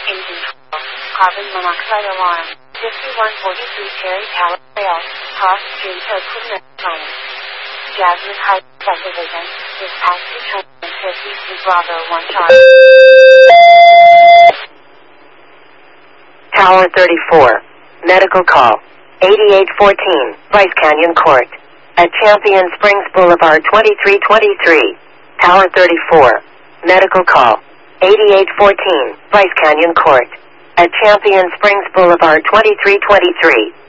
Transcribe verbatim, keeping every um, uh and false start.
engine twelve, carbon monoxide alarm, fifty-one forty-three Cherry Tower Trail, cross stream to equipment zone. Jasmine Heights subdivision, dispatch to train fifty-two Bravo one Charlie. Tower thirty-four, medical call, eighty-eight fourteen, Bryce Canyon Court, at Champion Springs Boulevard twenty-three twenty-three. Tower thirty-four, medical call, eighty-eight fourteen, Bryce Canyon Court, at Champion Springs Boulevard twenty-three twenty-three.